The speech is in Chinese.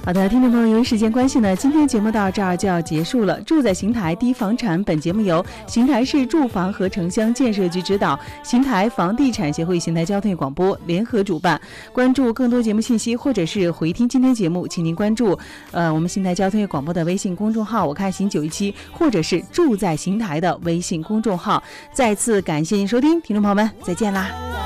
好的，听众朋友，由于时间关系呢，今天节目到这儿就要结束了。住在邢台第一房产，本节目由邢台市住房和城乡建设局指导，邢台房地产协会、邢台交通广播联合主办。关注更多节目信息或者是回听今天节目，请您关注我们邢台交通广播的微信公众号，我看行917，或者是住在邢台的微信公众号。再次感谢您收听，听众朋友们，再见啦。